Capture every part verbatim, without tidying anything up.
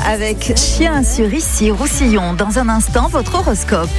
avec Chien sur Ici Roussillon. Dans un instant, votre horoscope.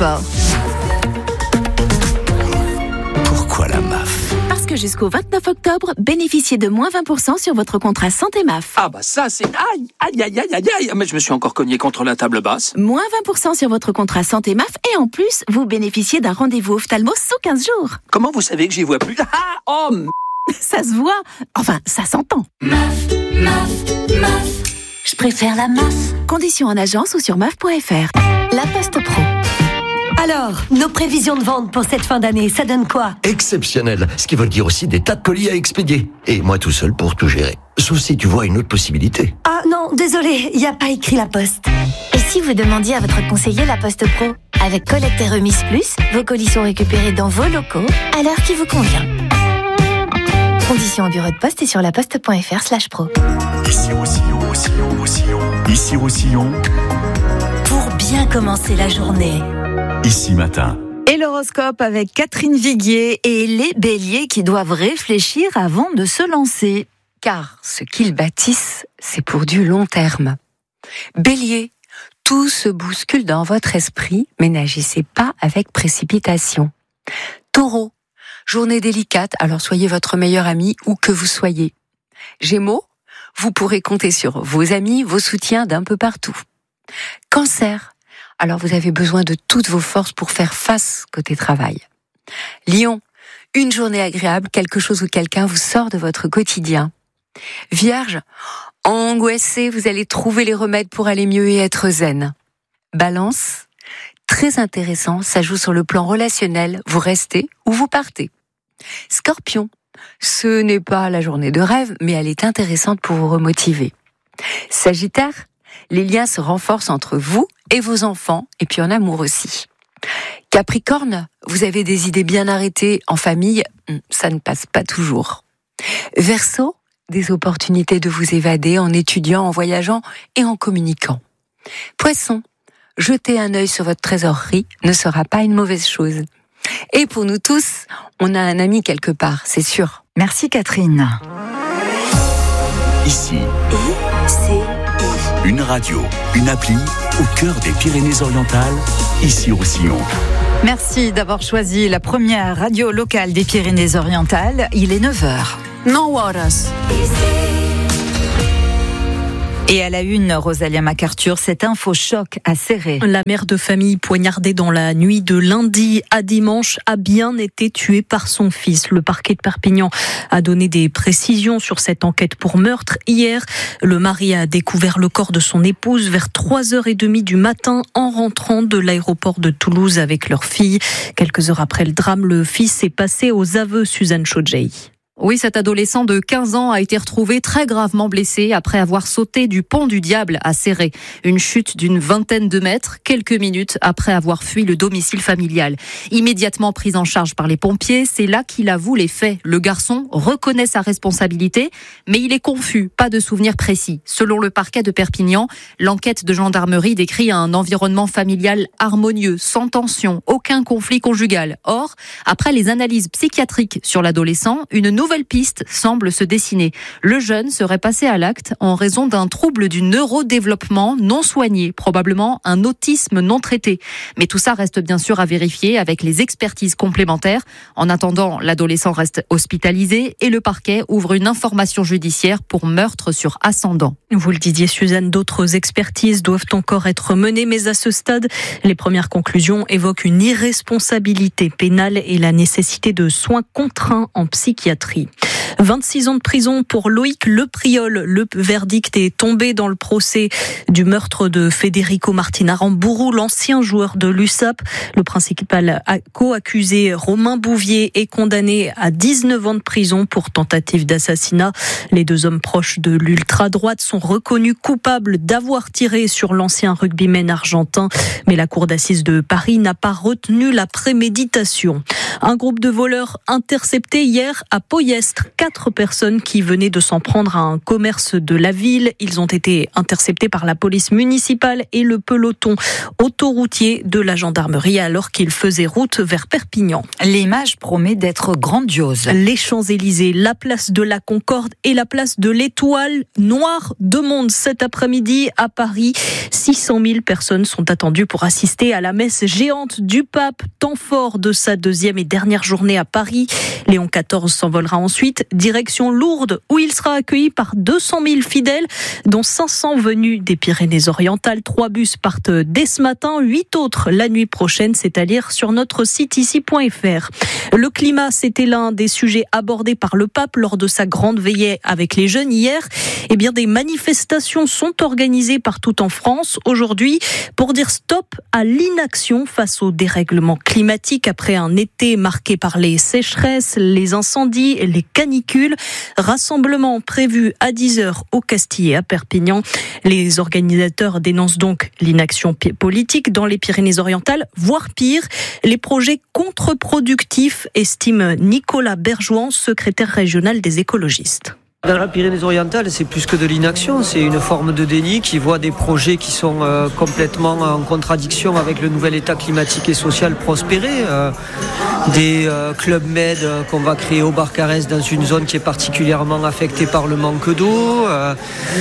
Pourquoi la M A F ? Parce que jusqu'au vingt-neuf octobre, bénéficiez de moins vingt pour cent sur votre contrat santé M A F. Ah bah ça c'est... Aïe, aïe, aïe, aïe, aïe, aïe. Mais je me suis encore cogné contre la table basse. Moins vingt pour cent sur votre contrat santé M A F et en plus, vous bénéficiez d'un rendez-vous ophtalmo sous quinze jours. Comment vous savez que j'y vois plus ? Ah, oh, m- Ça se voit. Enfin, ça s'entend. M A F, M A F, M A F. Je préfère la M A F. Conditions en agence ou sur M A F point F R. La Poste Pro. Alors, nos prévisions de vente pour cette fin d'année, ça donne quoi ? Exceptionnel, ce qui veut dire aussi des tas de colis à expédier. Et moi tout seul pour tout gérer. Sauf si tu vois une autre possibilité. Ah non, désolé, il n'y a pas écrit la poste. Et si vous demandiez à votre conseiller La Poste Pro ? Avec collecte et remise plus, vos colis sont récupérés dans vos locaux à l'heure qui vous convient. Conditions au bureau de poste et sur laposte.fr slash pro. Ici Roussillon, Roussillon, Roussillon. Ici Roussillon, Pour bien commencer la journée. ici matin. Et l'horoscope avec Catherine Viguier et les béliers qui doivent réfléchir avant de se lancer. Car ce qu'ils bâtissent, c'est pour du long terme. Bélier, tout se bouscule dans votre esprit, mais n'agissez pas avec précipitation. Taureau, journée délicate, alors soyez votre meilleur ami où que vous soyez. Gémeaux, vous pourrez compter sur vos amis, vos soutiens d'un peu partout. Cancer, alors vous avez besoin de toutes vos forces pour faire face côté travail. Lion, une journée agréable, quelque chose ou quelqu'un vous sort de votre quotidien. Vierge, angoissé, vous allez trouver les remèdes pour aller mieux et être zen. Balance, très intéressant, ça joue sur le plan relationnel, vous restez ou vous partez. Scorpion, ce n'est pas la journée de rêve, mais elle est intéressante pour vous remotiver. Sagittaire, les liens se renforcent entre vous et vos enfants, et puis en amour aussi. Capricorne, vous avez des idées bien arrêtées en famille, ça ne passe pas toujours. Verseau, des opportunités de vous évader en étudiant, en voyageant et en communiquant. Poisson, jeter un œil sur votre trésorerie ne sera pas une mauvaise chose. Et pour nous tous, on a un ami quelque part, c'est sûr. Merci Catherine. Ici, C'est une radio, une appli au cœur des Pyrénées-Orientales. Ici Roussillon. Merci d'avoir choisi la première radio locale des Pyrénées-Orientales. Il est neuf heures. No horas. Et à la une, Rosalia MacArthur, cette info choc à Céret. La mère de famille poignardée dans la nuit de lundi à dimanche a bien été tuée par son fils. Le parquet de Perpignan a donné des précisions sur cette enquête pour meurtre. Hier, le mari a découvert le corps de son épouse vers trois heures trente du matin en rentrant de l'aéroport de Toulouse avec leur fille. Quelques heures après le drame, le fils est passé aux aveux, Suzanne Chaudjei. Oui, cet adolescent de quinze ans a été retrouvé très gravement blessé après avoir sauté du pont du Diable à Céret. Une chute d'une vingtaine de mètres, quelques minutes après avoir fui le domicile familial. Immédiatement pris en charge par les pompiers, c'est là qu'il avoue les faits. Le garçon reconnaît sa responsabilité, mais il est confus, pas de souvenir précis. Selon le parquet de Perpignan, l'enquête de gendarmerie décrit un environnement familial harmonieux, sans tension, aucun conflit conjugal. Or, après les analyses psychiatriques sur l'adolescent, une nouvelle nouvelle piste semble se dessiner. Le jeune serait passé à l'acte en raison d'un trouble du neurodéveloppement non soigné, probablement un autisme non traité. Mais tout ça reste bien sûr à vérifier avec les expertises complémentaires. En attendant, l'adolescent reste hospitalisé et le parquet ouvre une information judiciaire pour meurtre sur ascendant. Vous le disiez Suzanne, d'autres expertises doivent encore être menées, mais à ce stade, les premières conclusions évoquent une irresponsabilité pénale et la nécessité de soins contraints en psychiatrie. vingt-six ans de prison pour Loïc Lepriol. Le verdict est tombé dans le procès du meurtre de Federico Martin Aramburu, l'ancien joueur de l'U S A P. Le principal co-accusé, Romain Bouvier, est condamné à dix-neuf ans de prison pour tentative d'assassinat. Les deux hommes proches de l'ultra-droite sont reconnus coupables d'avoir tiré sur l'ancien rugbyman argentin. Mais la cour d'assises de Paris n'a pas retenu la préméditation. Un groupe de voleurs intercepté hier à Poyestre. Quatre personnes qui venaient de s'en prendre à un commerce de la ville. Ils ont été interceptés par la police municipale et le peloton autoroutier de la gendarmerie alors qu'ils faisaient route vers Perpignan. L'image promet d'être grandiose. Les Champs-Élysées, la place de la Concorde et la place de l'Étoile noire de monde cet après-midi à Paris. six cent mille personnes sont attendues pour assister à la messe géante du pape, temps fort de sa deuxième et dernière journée à Paris. Léon quatorze s'envolera ensuite direction Lourdes où il sera accueilli par deux cent mille fidèles dont cinq cents venus des Pyrénées-Orientales. Trois bus partent dès ce matin, huit autres la nuit prochaine, c'est à lire sur notre site ici point f r. Le climat, c'était l'un des sujets abordés par le pape lors de sa grande veillée avec les jeunes hier. Eh bien, des manifestations sont organisées partout en France aujourd'hui pour dire stop à l'inaction face au dérèglement climatique après un été marqué par les sécheresses, les incendies et les canicules. Rassemblement prévu à dix heures au Castillet à Perpignan. Les organisateurs dénoncent donc l'inaction politique dans les Pyrénées-Orientales, voire pire, les projets contre-productifs, estime Nicolas Berjouan, secrétaire régional des écologistes. Dans la Pyrénées-Orientales, c'est plus que de l'inaction, c'est une forme de déni qui voit des projets qui sont euh, complètement en contradiction avec le nouvel état climatique et social prospérer. Euh, des euh, clubs med euh, qu'on va créer au Barcarès dans une zone qui est particulièrement affectée par le manque d'eau, euh,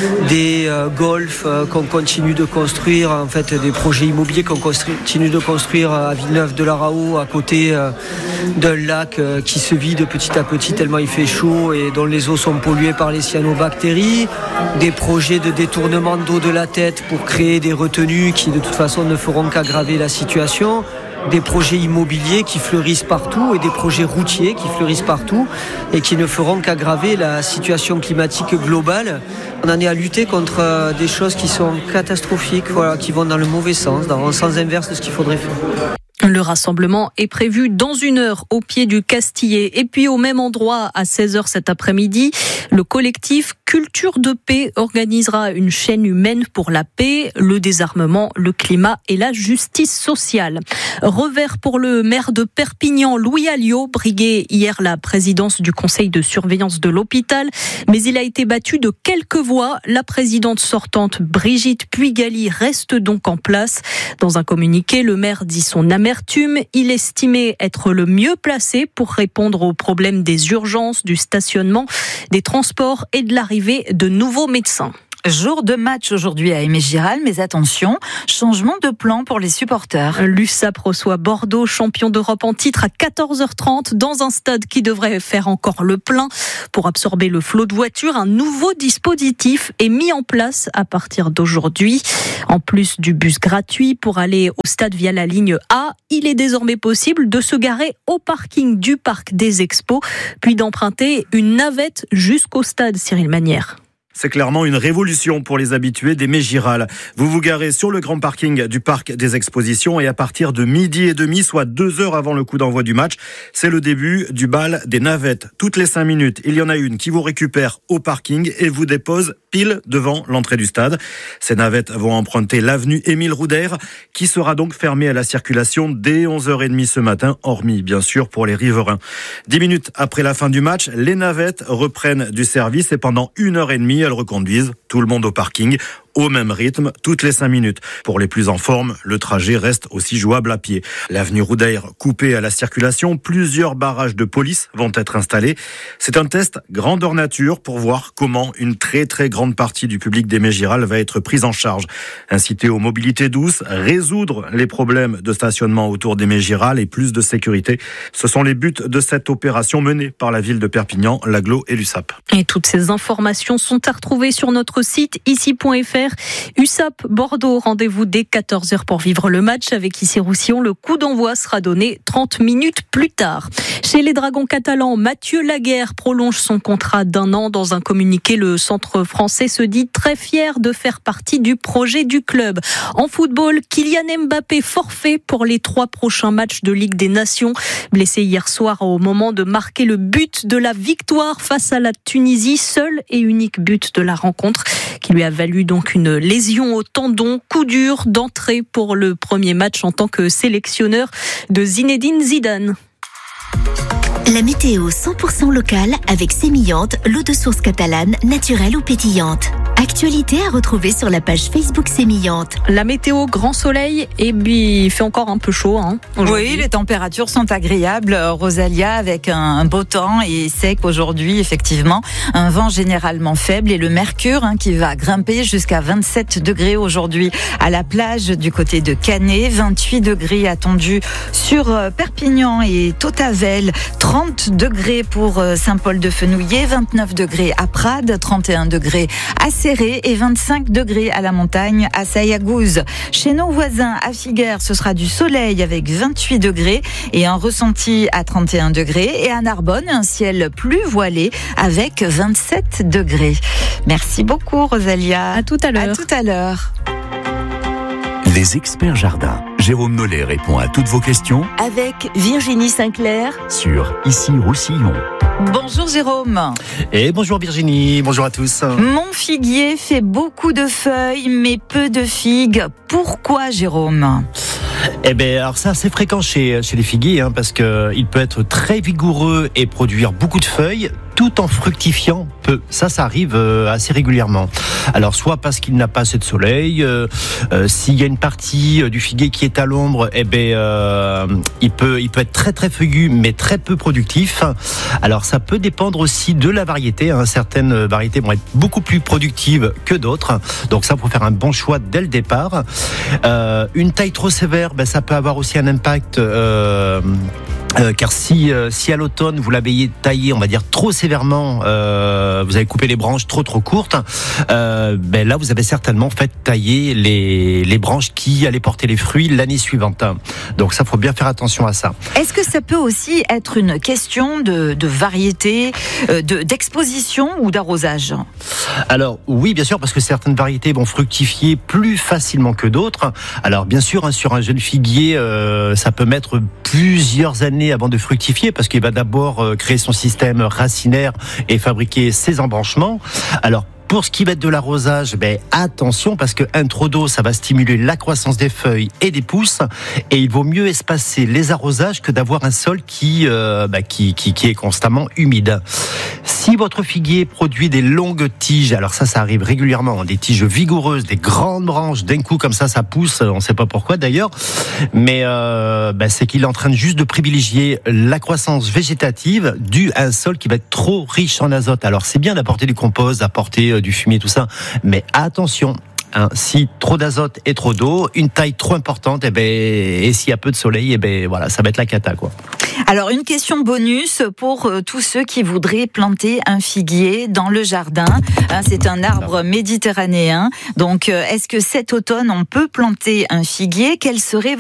des euh, golfs euh, qu'on continue de construire, en fait des projets immobiliers qu'on continue de construire à Villeneuve-de-la-Raho, à côté euh, d'un lac euh, qui se vide petit à petit tellement il fait chaud et dont les eaux sont polluées par les cyanobactéries, des projets de détournement d'eau de la tête pour créer des retenues qui de toute façon ne feront qu'aggraver la situation, des projets immobiliers qui fleurissent partout et des projets routiers qui fleurissent partout et qui ne feront qu'aggraver la situation climatique globale. On en est à lutter contre des choses qui sont catastrophiques, voilà, qui vont dans le mauvais sens, dans le sens inverse de ce qu'il faudrait faire. Le rassemblement est prévu dans une heure au pied du Castillet. Et puis au même endroit, à seize heures cet après-midi, le collectif Culture de Paix organisera une chaîne humaine pour la paix, le désarmement, le climat et la justice sociale. Revers pour le maire de Perpignan, Louis Alliot, brigué hier la présidence du conseil de surveillance de l'hôpital. Mais il a été battu de quelques voix. La présidente sortante, Brigitte Puigali, reste donc en place. Dans un communiqué, le maire dit son amertume. Il estimait être le mieux placé pour répondre aux problèmes des urgences, du stationnement, des transports et de l'arrivée de nouveaux médecins. Jour de match aujourd'hui à Aimé-Giral, mais attention, changement de plan pour les supporters. L'U S A P reçoit Bordeaux, champion d'Europe en titre, à quatorze heures trente dans un stade qui devrait faire encore le plein. Pour absorber le flot de voitures, un nouveau dispositif est mis en place à partir d'aujourd'hui. En plus du bus gratuit pour aller au stade via la ligne A, il est désormais possible de se garer au parking du parc des Expos, puis d'emprunter une navette jusqu'au stade, Cyril Manière. C'est clairement une révolution pour les habitués d'Aimé-Giral. Vous vous garez sur le grand parking du parc des Expositions et à partir de midi et demi, soit deux heures avant le coup d'envoi du match, c'est le début du bal des navettes. Toutes les cinq minutes, il y en a une qui vous récupère au parking et vous dépose pile devant l'entrée du stade. Ces navettes vont emprunter l'avenue Émile Roudère qui sera donc fermée à la circulation dès onze heures trente ce matin, hormis bien sûr pour les riverains. Dix minutes après la fin du match, les navettes reprennent du service et pendant une heure et demie, elles reconduisent tout le monde au parking au même rythme, toutes les cinq minutes. Pour les plus en forme, le trajet reste aussi jouable à pied. L'avenue Roudère coupée à la circulation, plusieurs barrages de police vont être installés. C'est un test grandeur nature pour voir comment une très très grande partie du public d'Aimé-Giral va être prise en charge. Inciter aux mobilités douces, résoudre les problèmes de stationnement autour d'Aimé-Giral et plus de sécurité. Ce sont les buts de cette opération menée par la ville de Perpignan, l'Aglo et l'U S A P. Et toutes ces informations sont à retrouver sur notre site ici point f r. U S A P Bordeaux, rendez-vous dès quatorze heures pour vivre le match avec Issy Roussillon. Le coup d'envoi sera donné trente minutes plus tard. Chez les Dragons catalans, Mathieu Laguerre prolonge son contrat d'un an. Dans un communiqué, le centre français se dit très fier de faire partie du projet du club. En football, Kylian Mbappé forfait pour les trois prochains matchs de Ligue des Nations. Blessé hier soir au moment de marquer le but de la victoire face à la Tunisie, seul et unique but de la rencontre qui lui a valu donc une lésion au tendon, coup dur d'entrée pour le premier match en tant que sélectionneur de Zinedine Zidane. La météo cent pour cent locale avec Sémillante, l'eau de source catalane, naturelle ou pétillante. Actualité à retrouver sur la page Facebook Sémillante. La météo, grand soleil, et puis il fait encore un peu chaud. Hein, oui, les températures sont agréables, Rosalia, avec un beau temps et sec aujourd'hui, effectivement. Un vent généralement faible et le mercure hein, qui va grimper jusqu'à vingt-sept degrés aujourd'hui à la plage du côté de Canet. vingt-huit degrés attendus sur Perpignan et Tautavel. trente degrés pour Saint-Paul-de-Fenouillet, vingt-neuf degrés à Prades, trente et un degrés à Céré et vingt-cinq degrés à la montagne à Sayagouz. Chez nos voisins à Figueres, ce sera du soleil avec vingt-huit degrés et un ressenti à trente et un degrés. Et à Narbonne, un ciel plus voilé avec vingt-sept degrés. Merci beaucoup Rosalia. À tout à l'heure. À tout à l'heure. Les experts jardins. Jérôme Nollet répond à toutes vos questions avec Virginie Sinclair sur Ici Roussillon. Bonjour Jérôme. Et bonjour Virginie, bonjour à tous. Mon figuier fait beaucoup de feuilles mais peu de figues. Pourquoi Jérôme ? Eh ben, alors ça, c'est fréquent chez, chez les figuiers, hein, parce que il peut être très vigoureux et produire beaucoup de feuilles, tout en fructifiant peu. Ça, ça arrive euh, assez régulièrement. Alors, soit parce qu'il n'a pas assez de soleil, euh, euh, s'il y a une partie euh, du figuier qui est à l'ombre, eh ben, euh, il peut, il peut être très très feuillu, mais très peu productif. Alors, ça peut dépendre aussi de la variété. Hein. Certaines variétés vont être beaucoup plus productives que d'autres. Donc, ça, faut faire un bon choix dès le départ. Euh, une taille trop sévère, ben, ça peut avoir aussi un impact. Euh, Euh, car si, euh, si à l'automne vous l'avez taillé, on va dire trop sévèrement, euh, vous avez coupé les branches trop trop courtes, euh, ben là vous avez certainement fait tailler les, les branches qui allaient porter les fruits l'année suivante. Donc ça, faut bien faire attention à ça. Est-ce que ça peut aussi être une question de, de variété, euh, de, d'exposition ou d'arrosage ? Alors oui, bien sûr, parce que certaines variétés vont fructifier plus facilement que d'autres. Alors bien sûr, hein, sur un jeune figuier, euh, ça peut mettre plusieurs années avant de fructifier, parce qu'il va d'abord euh, créer son système racinaire et fabriquer ses embranchements. Alors pour ce qui va être de l'arrosage, ben attention, parce que un trop d'eau, ça va stimuler la croissance des feuilles et des pousses, et il vaut mieux espacer les arrosages que d'avoir un sol qui, euh, ben, qui, qui, qui est constamment humide. Si votre figuier produit des longues tiges, alors ça, ça arrive régulièrement, des tiges vigoureuses, des grandes branches, d'un coup comme ça, ça pousse, on ne sait pas pourquoi d'ailleurs, mais euh, ben, c'est qu'il est en train juste de privilégier la croissance végétative due à un sol qui va être trop riche en azote. Alors c'est bien d'apporter du compost, d'apporter du fumier, tout ça, mais attention, hein, si trop d'azote et trop d'eau, une taille trop importante, et, ben, et s'il y a peu de soleil, et ben, voilà, ça va être la cata, quoi. Alors, une question bonus pour euh, tous ceux qui voudraient planter un figuier dans le jardin. Hein, c'est un arbre méditerranéen. Donc, euh, est-ce que cet automne, on peut planter un figuier ? Quel serait